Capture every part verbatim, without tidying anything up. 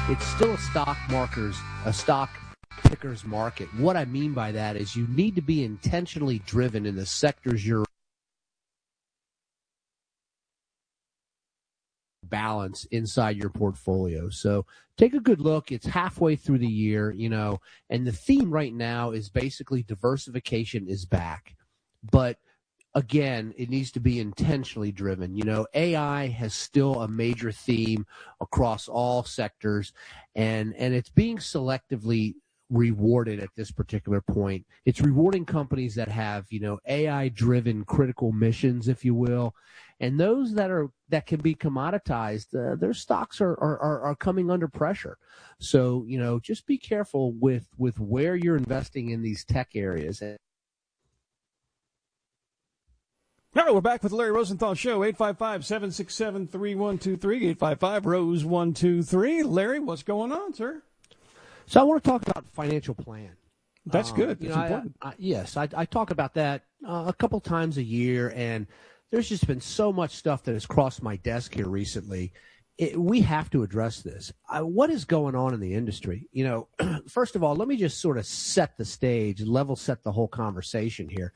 it's still a stock markers, a stock pickers market. What I mean by that is you need to be intentionally driven in the sectors you're balance inside your portfolio. So take a good look. It's halfway through the year, you know, and the theme right now is basically diversification is back. But again, it needs to be intentionally driven. You know, A I has still a major theme across all sectors, and, and it's being selectively rewarded at this particular point. It's rewarding companies that have, you know, A I-driven critical missions, if you will, and those that are that can be commoditized. Uh, their stocks are, are are coming under pressure. So, you know, just be careful with with where you're investing in these tech areas. All right, we're back with the Larry Rosenthal Show, eight five five, seven six seven, three one two three, eight five five, Rose one two three. Larry, what's going on, sir? So I want to talk about financial plan. That's um, good. That's you know, important. I, I, yes, I, I talk about that uh, a couple times a year, and there's just been so much stuff that has crossed my desk here recently. It, we have to address this. Uh, what is going on in the industry? You know, first of all, let me just sort of set the stage, level set the whole conversation here.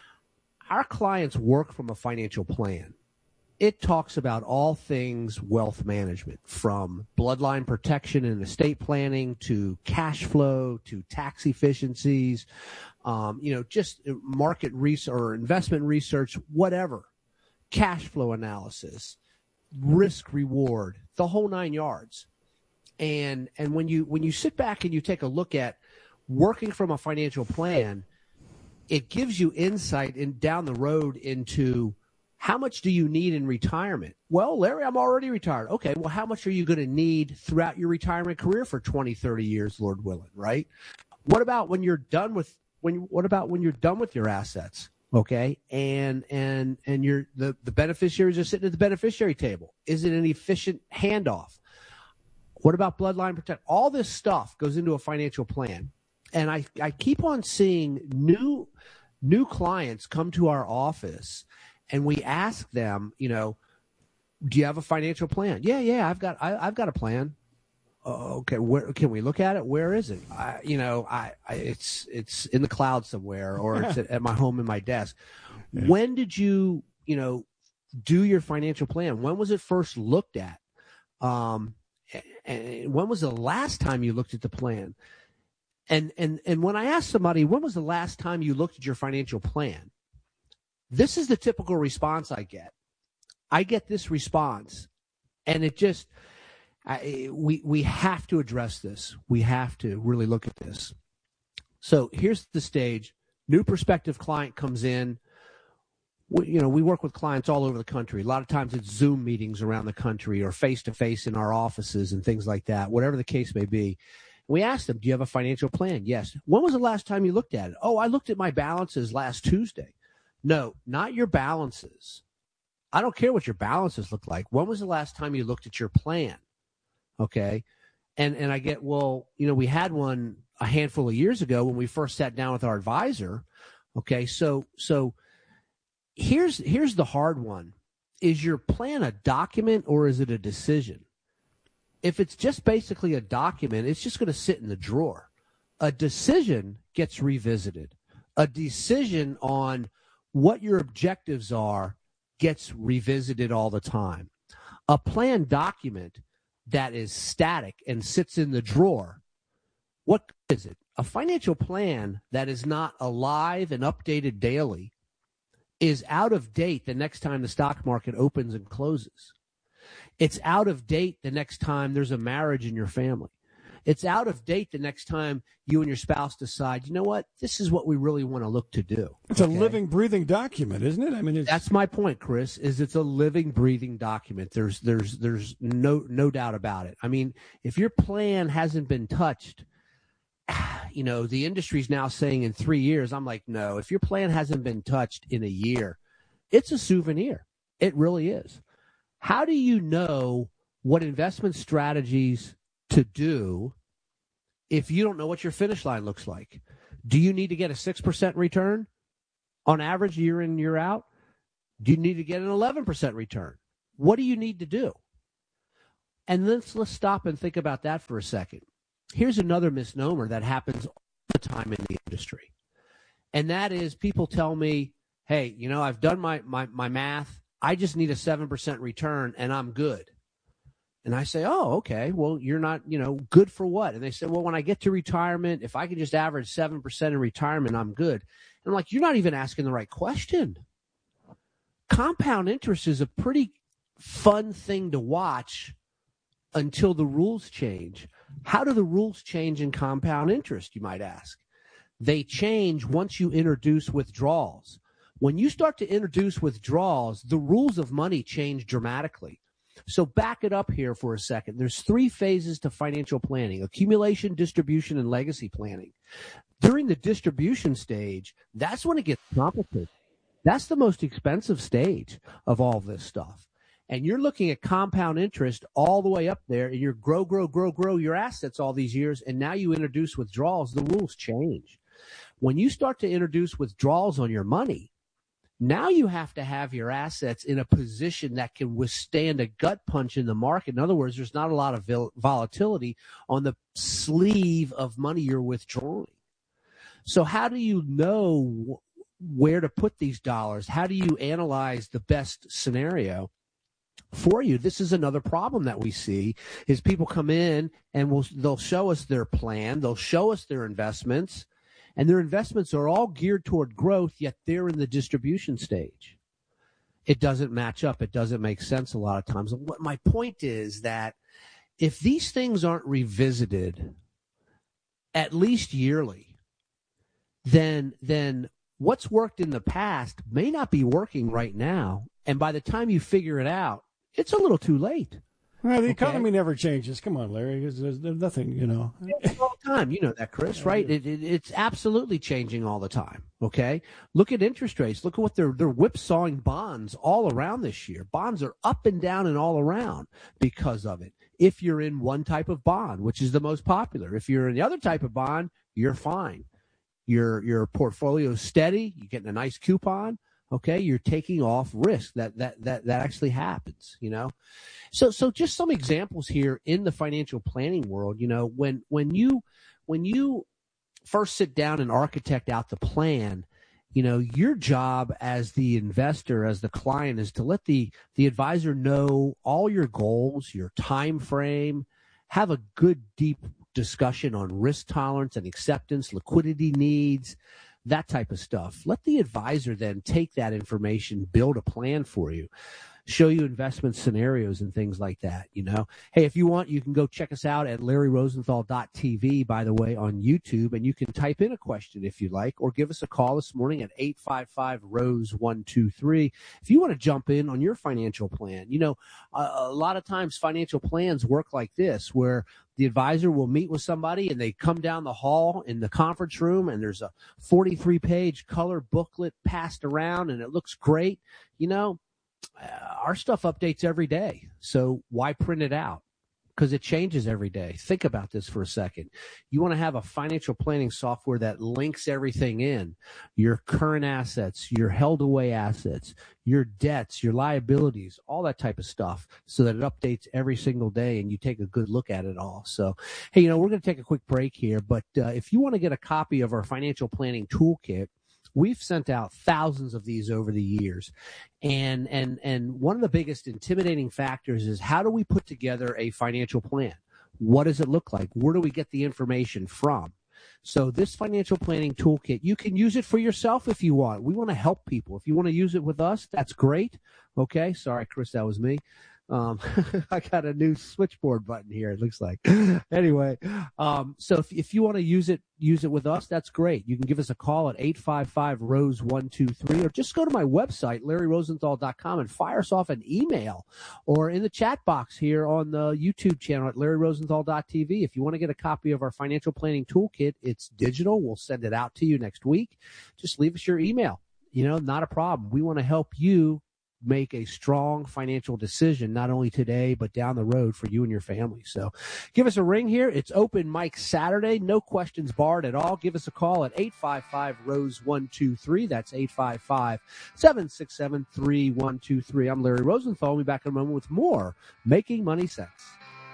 Our clients work from a financial plan. It talks about all things wealth management, from bloodline protection and estate planning to cash flow to tax efficiencies, um, you know, just market research or investment research, whatever, cash flow analysis, risk reward, the whole nine yards. And and when you when you sit back and you take a look at working from a financial plan, it gives you insight in down the road into how much do you need in retirement? Well, Larry, I'm already retired. Okay, well, how much are you going to need throughout your retirement career for twenty, thirty years, Lord willing, right? What about when you're done with when what about when you're done with your assets? Okay? And and and you're the, the beneficiaries are sitting at the beneficiary table. Is it an efficient handoff? What about bloodline protect? All this stuff goes into a financial plan. And I, I keep on seeing new new clients come to our office, and we ask them, you know, do you have a financial plan? Yeah, yeah, I've got I, I've got a plan. Uh, okay, where can we look at it? Where is it? I, you know, I, I it's it's in the cloud somewhere, or it's at, at my home in my desk. Yeah. When did you, you know, do your financial plan? When was it first looked at? Um, and when was the last time you looked at the plan? And and and when I ask somebody, when was the last time you looked at your financial plan? This is the typical response I get. I get this response, and it just, I, we we have to address this. We have to really look at this. So here's the stage. New prospective client comes in. We, you know, we work with clients all over the country. A lot of times it's Zoom meetings around the country or face-to-face in our offices and things like that, whatever the case may be. We asked them, do you have a financial plan? Yes. When was the last time you looked at it? Oh, I looked at my balances last Tuesday. No, not your balances. I don't care what your balances look like. When was the last time you looked at your plan? Okay. And and I get, well, you know, we had one a handful of years ago when we first sat down with our advisor. Okay. So so here's here's the hard one. Is your plan a document or is it a decision? If it's just basically a document, it's just going to sit in the drawer. A decision gets revisited. A decision on what your objectives are gets revisited all the time. A plan document that is static and sits in the drawer, what is it? A financial plan that is not alive and updated daily is out of date the next time the stock market opens and closes. It's out of date the next time there's a marriage in your family. It's out of date the next time you and your spouse decide, you know what, this is what we really want to look to do. It's okay? A living, breathing document, isn't it? I mean, it's... That's my point, Chris, is it's a living, breathing document. There's there's there's no no doubt about it. I mean, if your plan hasn't been touched, you know, the industry's now saying in three years, I'm like, no, if your plan hasn't been touched in a year, it's a souvenir. It really is. How do you know what investment strategies to do if you don't know what your finish line looks like? Do you need to get a six percent return on average year in, year out? Do you need to get an eleven percent return? What do you need to do? And let's, let's stop and think about that for a second. Here's another misnomer that happens all the time in the industry. And that is people tell me, hey, you know, I've done my, my, my math. I just need a seven percent return and I'm good. And I say, oh, okay, well, you're not, you know, good for what? And they say, well, when I get to retirement, if I can just average seven percent in retirement, I'm good. And I'm like, you're not even asking the right question. Compound interest is a pretty fun thing to watch until the rules change. How do the rules change in compound interest, you might ask? They change once you introduce withdrawals. When you start to introduce withdrawals, the rules of money change dramatically. So back it up here for a second. There's three phases to financial planning: accumulation, distribution, and legacy planning. During the distribution stage, that's when it gets complicated. That's the most expensive stage of all this stuff. And you're looking at compound interest all the way up there, and you're grow, grow, grow, grow your assets all these years, and now you introduce withdrawals, the rules change. When you start to introduce withdrawals on your money, now you have to have your assets in a position that can withstand a gut punch in the market. In other words, there's not a lot of vol- volatility on the sleeve of money you're withdrawing. So how do you know where to put these dollars? How do you analyze the best scenario for you? This is another problem that we see is people come in and will they'll show us their plan, they'll show us their investments, and their investments are all geared toward growth, yet they're in the distribution stage. It doesn't match up. It doesn't make sense a lot of times. What my point is that if these things aren't revisited at least yearly, then then what's worked in the past may not be working right now. And by the time you figure it out, it's a little too late. Well, the economy okay. never changes. Come on, Larry. There's, there's nothing, you know. All the time. You know that, Chris, right? It, it, it's absolutely changing all the time, okay? Look at interest rates. Look at what they're, they're whipsawing bonds all around this year. Bonds are up and down and all around because of it. If you're in one type of bond, which is the most popular. If you're in the other type of bond, you're fine. Your, your portfolio is steady. You're getting a nice coupon. Okay, you're taking off risk. That that that that actually happens, you know. So so just some examples here in the financial planning world. You know, when when you when you first sit down and architect out the plan, you know, your job as the investor, as the client, is to let the the advisor know all your goals, your time frame, have a good deep discussion on risk tolerance and acceptance, liquidity needs, that type of stuff. Let the advisor then take that information, build a plan for you, show you investment scenarios and things like that, you know. Hey, if you want, you can go check us out at larry rosenthal dot t v, by the way, on YouTube, and you can type in a question if you like, or give us a call this morning at eight five five, R O S E, one two three if you want to jump in on your financial plan. You know, a, a lot of times financial plans work like this, where the advisor will meet with somebody and they come down the hall in the conference room and there's a forty-three page color booklet passed around and it looks great. You know, uh, our stuff updates every day. So why print it out? Because it changes every day. Think about this for a second. You want to have a financial planning software that links everything in, your current assets, your held away assets, your debts, your liabilities, all that type of stuff, so that it updates every single day and you take a good look at it all. So, hey, you know, we're going to take a quick break here, but uh, if you want to get a copy of our financial planning toolkit, we've sent out thousands of these over the years. And, and, and one of the biggest intimidating factors is, how do we put together a financial plan? What does it look like? Where do we get the information from? So this financial planning toolkit, you can use it for yourself if you want. We want to help people. If you want to use it with us, that's great. Okay. Sorry, Chris, that was me. Um, I got a new switchboard button here, it looks like. Anyway, um, so if, if you want to use it, use it with us, that's great. You can give us a call at eight five five, R O S E, one two three, or just go to my website, larry rosenthal dot com, and fire us off an email or in the chat box here on the YouTube channel at larry rosenthal dot t v. If you want to get a copy of our financial planning toolkit, it's digital. We'll send it out to you next week. Just leave us your email. You know, not a problem. We want to help you make a strong financial decision, not only today, but down the road for you and your family. So give us a ring here. It's open mic Saturday. No questions barred at all. Give us a call at eight five five, R O S E, one two three. That's eight five five, seven six seven, three one two three. I'm Larry Rosenthal. We'll be back in a moment with more Making Money Sense.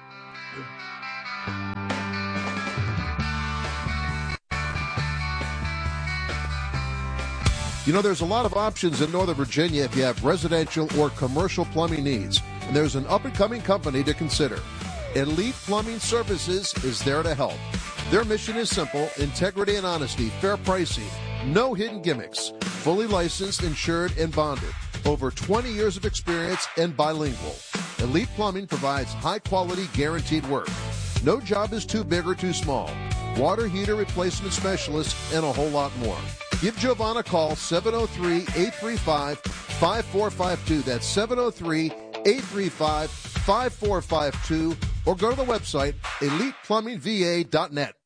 You know, there's a lot of options in Northern Virginia if you have residential or commercial plumbing needs. And there's an up-and-coming company to consider. Elite Plumbing Services is there to help. Their mission is simple: integrity and honesty, fair pricing, no hidden gimmicks, fully licensed, insured, and bonded. Over twenty years of experience and bilingual. Elite Plumbing provides high-quality, guaranteed work. No job is too big or too small. Water heater replacement specialist, and a whole lot more. Give Giovanna a call, seven oh three, eight three five, five four five two. That's seven oh three, eight three five, five four five two. Or go to the website, elite plumbing v a dot net.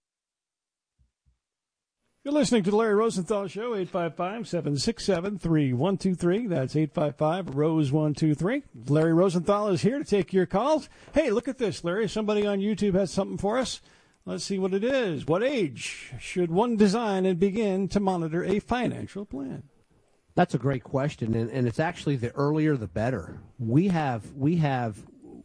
You're listening to the Larry Rosenthal Show, eight five five, seven six seven, three one two three. That's eight five five, R O S E one two three. Larry Rosenthal is here to take your calls. Hey, look at this, Larry. Somebody on YouTube has something for us. Let's see what it is. What age should one design and begin to monitor a financial plan? That's a great question, and, and it's actually the earlier the better. We have we have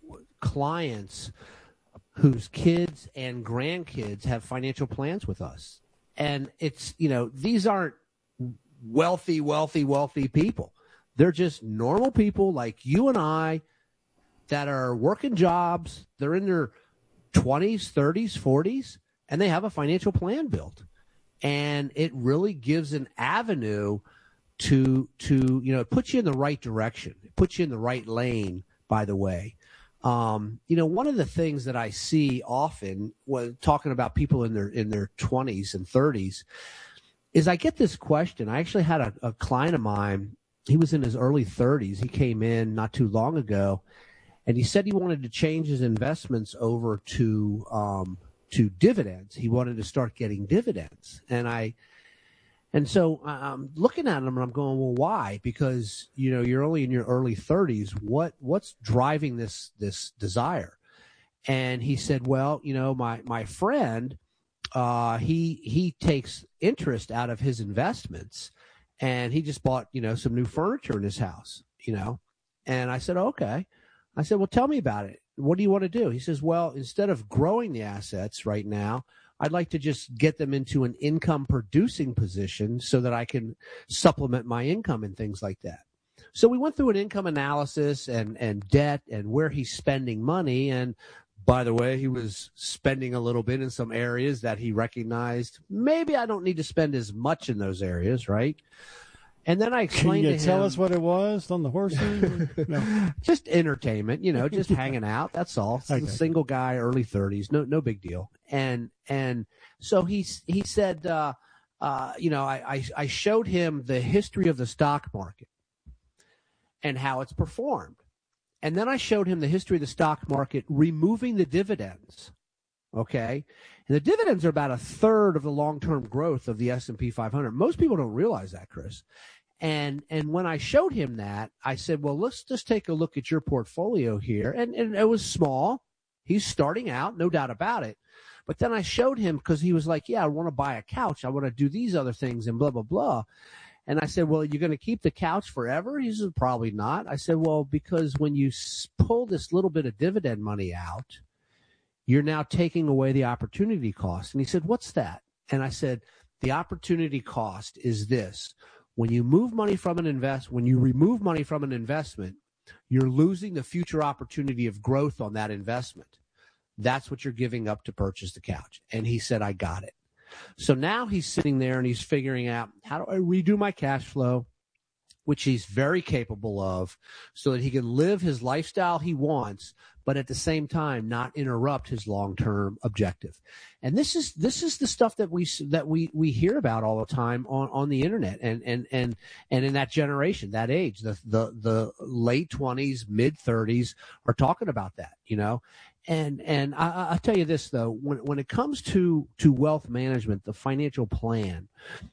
clients whose kids and grandkids have financial plans with us. And it's, you know, these aren't wealthy, wealthy, wealthy people. They're just normal people like you and I that are working jobs. They're in their twenties, thirties, forties, and they have a financial plan built. And it really gives an avenue to, to, you know, it puts you in the right direction. It puts you in the right lane, by the way. Um, you know, one of the things that I see often when talking about people in their in their twenties and thirties is I get this question. I actually had a, a client of mine. He was in his early thirties. He came in not too long ago, and he said he wanted to change his investments over to um, to dividends. He wanted to start getting dividends, and I. And so I'm looking at him and I'm going, well, why? Because, you know, you're only in your early thirties. What what's driving this this desire? And he said, well, you know, my my friend, uh, he he takes interest out of his investments, and he just bought, you know, some new furniture in his house, you know. And I said, okay. I said, well, tell me about it. What do you want to do? He says, well, instead of growing the assets right now, I'd like to just get them into an income producing position so that I can supplement my income and things like that. So we went through an income analysis and, and debt and where he's spending money. And by the way, he was spending a little bit in some areas that he recognized. Maybe I don't need to spend as much in those areas, right? And then I explained Can to you tell him, us what it was on the horses? No. Just entertainment, you know, just hanging out. That's all. Okay. A single guy, early thirties, no, no big deal. And and so he he said, uh, uh, you know, I, I I showed him the history of the stock market and how it's performed, and then I showed him the history of the stock market removing the dividends. Okay, and the dividends are about a third of the long-term growth of the S and P five hundred. Most people don't realize that, Chris. And and when I showed him that, I said, well, let's just take a look at your portfolio here. And, and it was small. He's starting out, no doubt about it. But then I showed him because he was like, yeah, I want to buy a couch. I want to do these other things and blah, blah, blah. And I said, well, you're going to keep the couch forever? He said, probably not. I said, well, because when you pull this little bit of dividend money out, you're now taking away the opportunity cost. And he said, what's that? And I said, the opportunity cost is this. When you move money from an invest, when you remove money from an investment, you're losing the future opportunity of growth on that investment. That's what you're giving up to purchase the couch. And he said, I got it. So now he's sitting there and he's figuring out, how do I redo my cash flow, which he's very capable of, so that he can live his lifestyle he wants, but at the same time not interrupt his long-term objective. And this is this is the stuff that we that we we hear about all the time on, on the internet and and and and in that generation, that age, the the the late twenties, mid thirties are talking about that, you know. And and I, I'll tell you this though, when when it comes to to wealth management, the financial plan,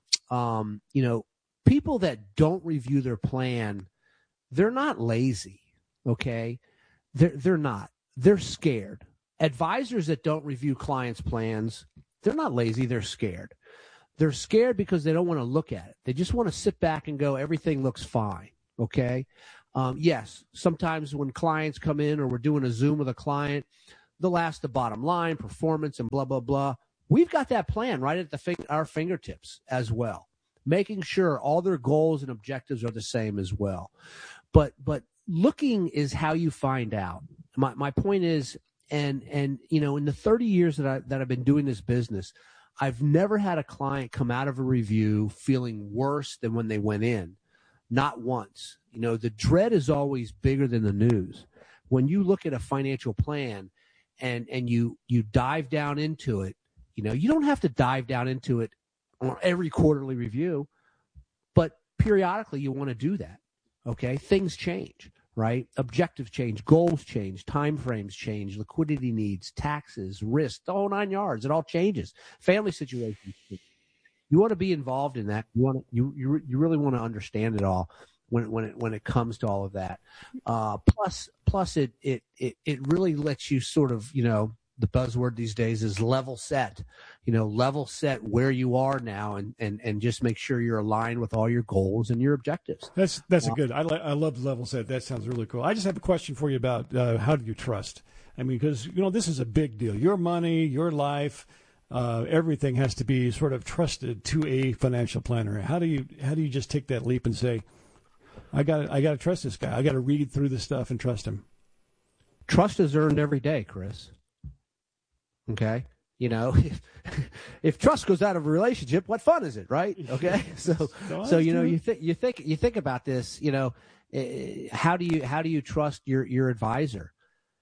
um, you know, people that don't review their plan, they're not lazy, okay? They're, they're not. They're scared. Advisors that don't review clients' plans, they're not lazy. They're scared. They're scared because they don't want to look at it. They just want to sit back and go, everything looks fine, okay? Um, yes, sometimes when clients come in or we're doing a Zoom with a client, the last, the bottom line, performance, and blah, blah, blah. We've got that plan right at the fing- our fingertips as well, making sure all their goals and objectives are the same as well. But but looking is how you find out. My my point is, and and you know, in the thirty years that I that I've been doing this business, I've never had a client come out of a review feeling worse than when they went in. Not once. You know, the dread is always bigger than the news. When you look at a financial plan and and you you dive down into it, you know, you don't have to dive down into it on every quarterly review, but periodically you want to do that. Okay, things change, right? Objectives change, goals change, time frames change, liquidity needs, taxes, risk, the whole nine yards. It all changes. Family situations. You want to be involved in that. You want to, you you you really want to understand it all when when it when it comes to all of that. Uh, plus plus it it it it really lets you sort of, you know, the buzzword these days is level set, you know, level set where you are now and, and, and just make sure you're aligned with all your goals and your objectives. That's, that's a good, I like, I love level set. That sounds really cool. I just have a question for you about, uh, how do you trust? I mean, because, you know, this is a big deal. Your money, your life, uh, everything has to be sort of trusted to a financial planner. How do you, how do you just take that leap and say, I got I got to trust this guy. I got to read through this stuff and trust him. Trust is earned every day, Chris. Okay, you know, if, if trust goes out of a relationship, what fun is it, right? Okay, so so you know, you think you think you think about this. You know, uh, how do you how do you trust your your advisor?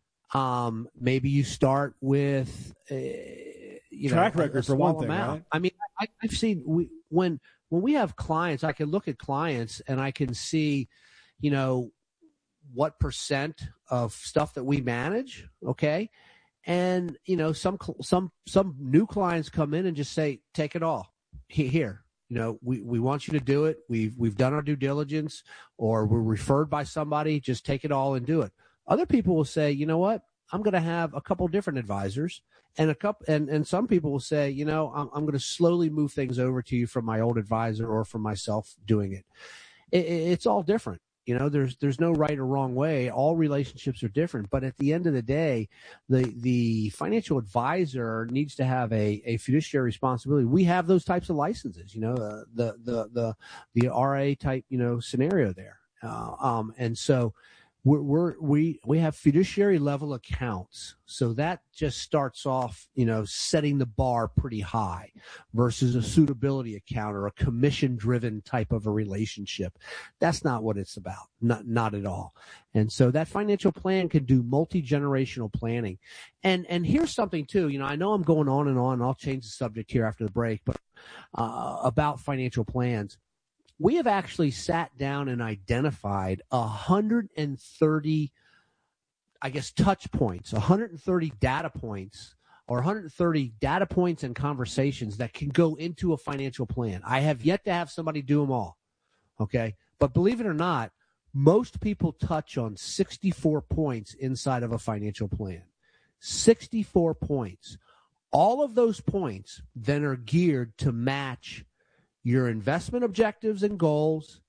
Um, maybe you start with uh, you track know, record for one thing. Right? I mean, I, I've seen we, when when we have clients, I can look at clients and I can see, you know, what percent of stuff that we manage. Okay. And, you know, some some some new clients come in and just say, take it all. Here, you know, we, we want you to do it. We've we've done our due diligence, or we're referred by somebody. Just take it all and do it. Other people will say, you know what, I'm going to have a couple different advisors, and a couple, and, and some people will say, you know, I'm, I'm going to slowly move things over to you from my old advisor or from myself doing it. it it's all different. You know, there's there's no right or wrong way. All relationships are different. But at the end of the day, the the financial advisor needs to have a, a fiduciary responsibility. We have those types of licenses, you know, uh, the the the the R A type, you know, scenario there. Uh, um, and so we're, we're we we have fiduciary level accounts. So that just starts off, you know, setting the bar pretty high versus a suitability account or a commission driven type of a relationship. That's not what it's about. Not, not at all. And so that financial plan can do multi-generational planning. And, and here's something too, you know, I know I'm going on and on, and I'll change the subject here after the break, but, uh, about financial plans. We have actually sat down and identified one hundred thirty, I guess, touch points, one hundred thirty data points, or one hundred thirty data points and conversations that can go into a financial plan. I have yet to have somebody do them all, okay? But believe it or not, most people touch on sixty-four points inside of a financial plan. sixty-four points. All of those points then are geared to match your investment objectives and goals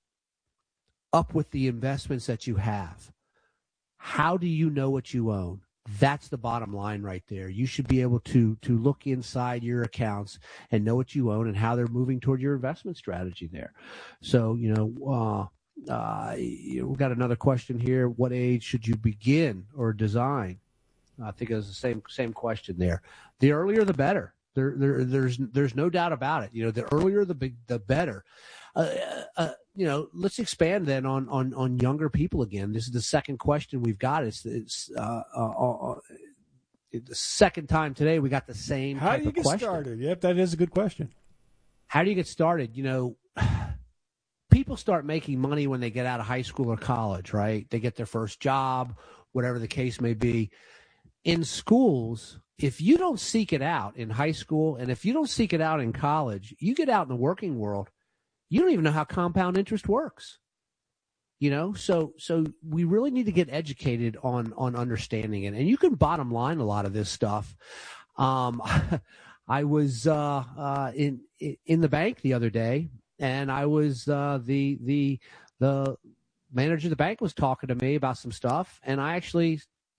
up with the investments that you have. How do you know what you own? That's the bottom line right there. You should be able to to look inside your accounts and know what you own and how they're moving toward your investment strategy there. So, you know, uh, uh, we've got another question here. What age should you begin or design? I think it's the same same question there. The earlier, the better. There, there, there's, there's no doubt about it. You know, the earlier, the big, the better. Uh, uh, you know, let's expand then on, on, on younger people again. This is the second question we've got. It's, it's uh, uh, uh, the second time today we got the same How type do you of get question. started? Yep, that is a good question. How do you get started? You know, people start making money when they get out of high school or college, right? They get their first job, whatever the case may be. In schools, if you don't seek it out in high school, and if you don't seek it out in college, you get out in the working world, you don't even know how compound interest works. You know, so so we really need to get educated on on understanding it. And you can bottom line a lot of this stuff. Um, I was uh, uh, in in the bank the other day, and I was uh, the the the manager of the bank was talking to me about some stuff, and I actually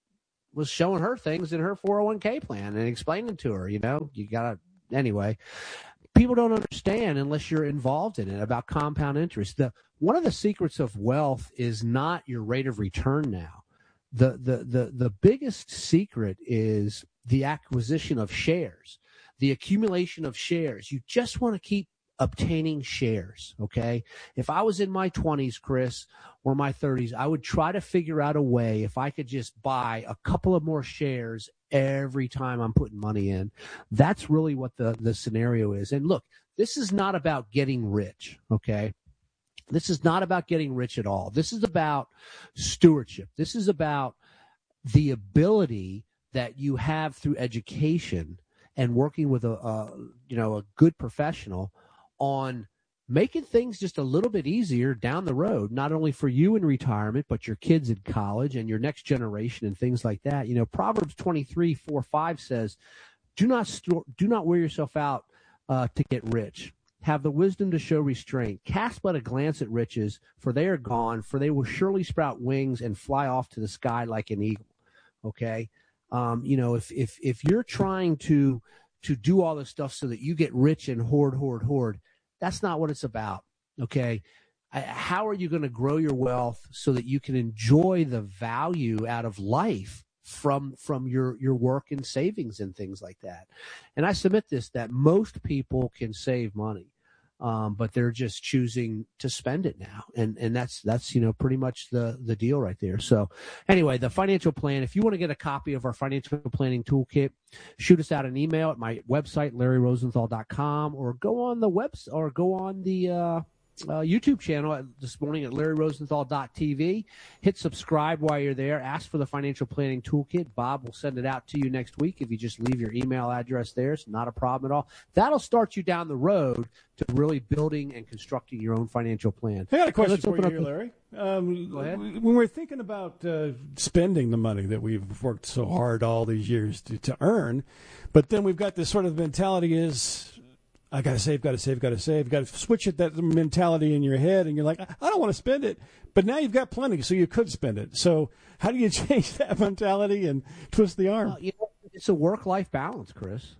was showing her things in her four oh one k plan and explaining to her, you know, you got to, anyway. People don't understand unless you're involved in it about compound interest. The one of the secrets of wealth is not your rate of return now. The the the the biggest secret is the acquisition of shares, the accumulation of shares. You just want to keep obtaining shares, okay? If I was in my twenties, Chris, or my thirties, I would try to figure out a way if I could just buy a couple of more shares every time I'm putting money in. That's really what the, the scenario is. And look, this is not about getting rich, okay? This is not about getting rich at all. This is about stewardship. This is about the ability that you have through education and working with a, a you know, a good professional on making things just a little bit easier down the road, not only for you in retirement, but your kids in college and your next generation and things like that. You know, Proverbs twenty-three, four, five says, do not store, do not wear yourself out uh, to get rich. Have the wisdom to show restraint. Cast but a glance at riches, for they are gone, for they will surely sprout wings and fly off to the sky like an eagle. Okay? Um, you know, if, if, if you're trying to, to do all this stuff so that you get rich and hoard, hoard, hoard, that's not what it's about, okay? How are you going to grow your wealth so that you can enjoy the value out of life from from your, your work and savings and things like that? And I submit this, that most people can save money, um, but they're just choosing to spend it now. And and that's, that's you know, pretty much the, the deal right there. So anyway, the financial plan, if you want to get a copy of our financial planning toolkit, shoot us out an email at my website, larry rosenthal dot com, or go on the web or go on the uh, uh, YouTube channel at, this morning at larry rosenthal dot t v. Hit subscribe while you're there. Ask for the financial planning toolkit. Bob will send it out to you next week if you just leave your email address there. It's not a problem at all. That'll start you down the road to really building and constructing your own financial plan. I got a question Let's for open you, up Larry. Um, Go ahead. When we're thinking about uh, spending the money that we've worked so hard all these years to, to earn, but then we've got this sort of mentality is, I got to save, got to save, got to save. Got to switch it, that mentality in your head, and you're like, I don't want to spend it. But now you've got plenty, so you could spend it. So how do you change that mentality and twist the arm? Well, you know, it's a work-life balance, Chris.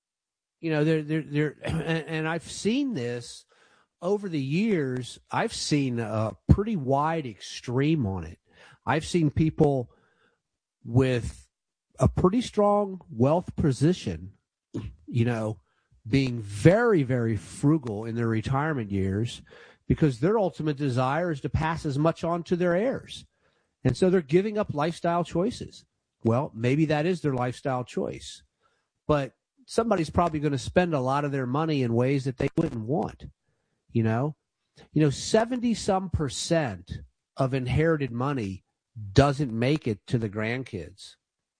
You know, they're, they're, they're, and, and I've seen this over the years. I've seen a pretty wide extreme on it. I've seen people with a pretty strong wealth position, you know, being very, very frugal in their retirement years because their ultimate desire is to pass as much on to their heirs. And so they're giving up lifestyle choices. Well, maybe that is their lifestyle choice, but somebody's probably going to spend a lot of their money in ways that they wouldn't want. You know, you know, seventy some percent of inherited money doesn't make it to the grandkids.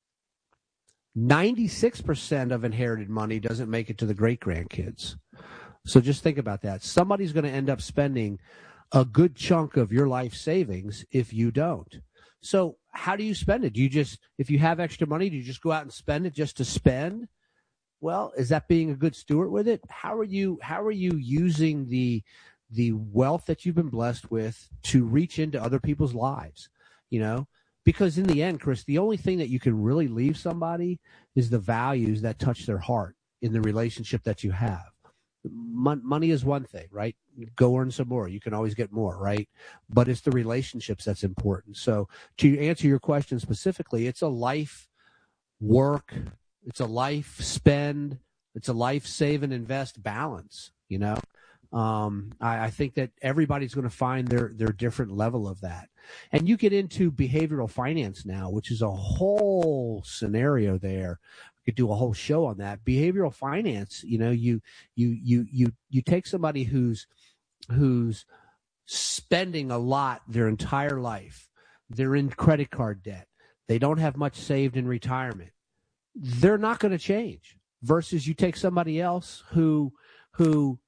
ninety-six percent of inherited money doesn't make it to the great grandkids. So just think about that. Somebody's going to end up spending a good chunk of your life savings if you don't. So how do you spend it? Do you just, if you have extra money, do you just go out and spend it just to spend? Well, is that being a good steward with it? How are you, how are you using the, the wealth that you've been blessed with to reach into other people's lives? You know, because in the end, Chris, the only thing that you can really leave somebody is the values that touch their heart in the relationship that you have. Mon- money is one thing, right? Go earn some more. You can always get more, right? But it's the relationships that's important. So to answer your question specifically, it's a life work. It's a life spend. It's a life save and invest balance, you know? Um, I, I think that everybody's going to find their, their different level of that. And you get into behavioral finance now, which is a whole scenario there. We could do a whole show on that. Behavioral finance, you know, you, you, you, you, you take somebody who's, who's spending a lot their entire life. They're in credit card debt. They don't have much saved in retirement. They're not going to change versus you take somebody else who, who,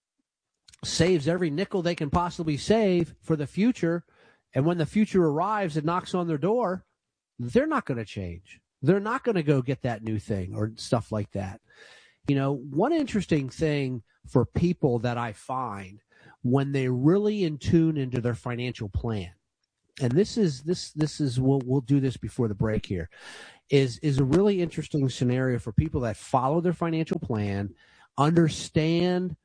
saves every nickel they can possibly save for the future. And when the future arrives and knocks on their door, they're not going to change. They're not going to go get that new thing or stuff like that. You know, one interesting thing for people that I find when they really in tune into their financial plan, and this is, this, this is, we'll, we'll do this before the break here. is is a really interesting scenario for people that follow their financial plan, understand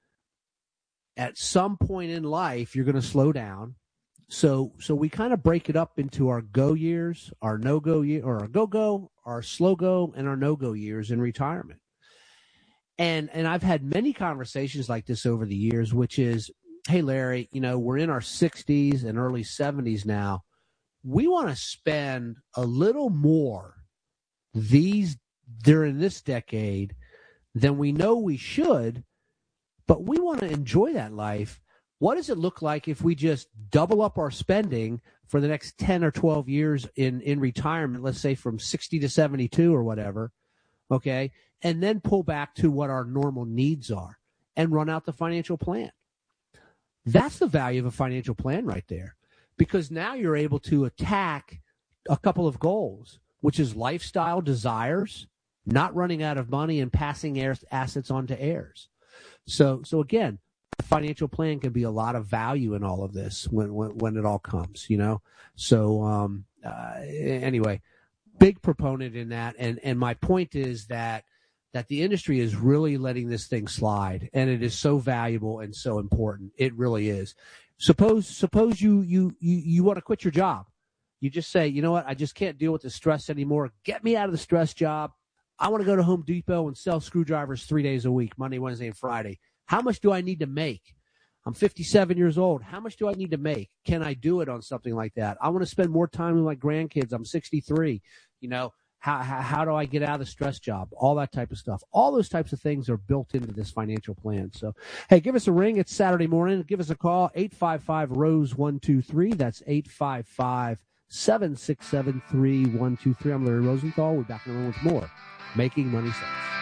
at some point in life you're going to slow down. So so we kind of break it up into our go years, our no-go year, or our go-go, our slow-go, and our no-go years in retirement. And and I've had many conversations like this over the years, which is, hey, Larry, you know, we're in our sixties and early seventies now. We want to spend a little more these during this decade than we know we should, but we want to enjoy that life. What does it look like if we just double up our spending for the next ten or twelve years in, in retirement, let's say from sixty to seventy-two or whatever, okay, and then pull back to what our normal needs are and run out the financial plan? That's the value of a financial plan right there, because now you're able to attack a couple of goals, which is lifestyle desires, not running out of money, and passing heirs, assets on to heirs. So, so again, a financial plan can be a lot of value in all of this when when, when it all comes, you know. So um, uh, anyway, big proponent in that, and and my point is that that the industry is really letting this thing slide, and it is so valuable and so important. It really is. Suppose suppose you you you, you want to quit your job. You just say, you know what, I just can't deal with the stress anymore. Get me out of the stress job. I want to go to Home Depot and sell screwdrivers three days a week, Monday, Wednesday, and Friday. How much do I need to make? I'm fifty-seven years old. How much do I need to make? Can I do it on something like that? I want to spend more time with my grandkids. I'm sixty-three. You know, how, how, how do I get out of the stress job? All that type of stuff. All those types of things are built into this financial plan. So, hey, give us a ring. It's Saturday morning. Give us a call, eight five five, R O S E, one two three. That's eight five five, seven six seven, three one two three. I'm Larry Rosenthal. We're back in the room with more Making Money Sense.